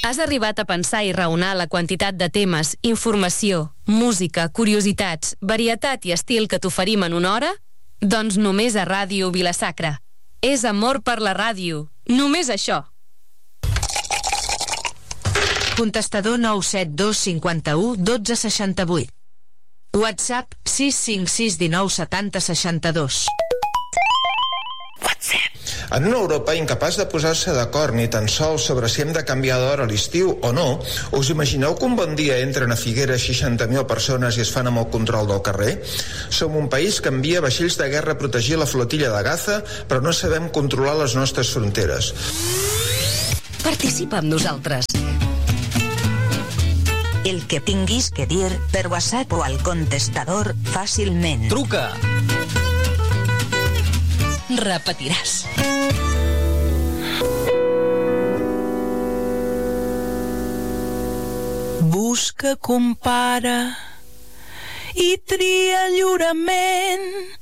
Has arribat a pensar i raonar la quantitat de temes, informació, música, curiositats, varietat i estil que t'oferim en una hora? Doncs només a Ràdio Vila-sacra. És amor per la ràdio. Només això. Contestador 972 51 12 68. WhatsApp 656 19 70 62. En una Europa incapaç de posar-se d'acord ni tan sols sobre si hem de canviar d'hora a l'estiu o no, us imagineu que un bon dia entren a Figueres 60.000 persones i es fan amb el control del carrer? Som un país que envia vaixells de guerra a protegir la flotilla de Gaza, però no sabem controlar les nostres fronteres. Participa amb nosaltres. El que tinguis que dir per WhatsApp o al contestador fàcilment. Truca! Repetiràs. Busca, compara i tria lliurement